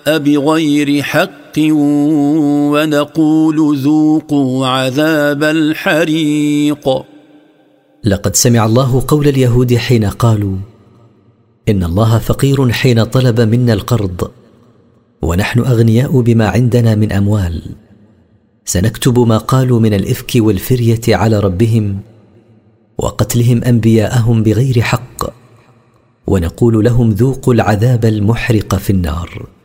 جاء بغير حق ونقول ذوقوا عذاب الحريق. لقد سمع الله قول اليهود حين قالوا إن الله فقير حين طلب منا القرض ونحن أغنياء بما عندنا من أموال. سنكتب ما قالوا من الإفك والفرية على ربهم وقتلهم أنبياءهم بغير حق ونقول لهم ذوقوا العذاب المحرق في النار.